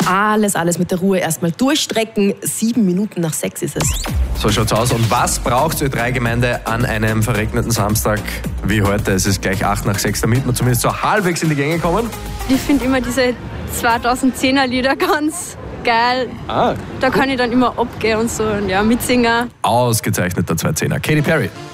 alles mit der Ruhe erstmal durchstrecken. 7 Minuten nach 6 ist es. So schaut's aus. Und was braucht Ö3-Gemeinde an einem verregneten Samstag wie heute? Es ist gleich 8 nach 6, damit wir zumindest so halbwegs in die Gänge kommen. Ich finde immer diese 2010er Lieder ganz geil. Da kann ich dann immer abgehen und so und ja, mitsingen. Ausgezeichneter 210er. Katy Perry.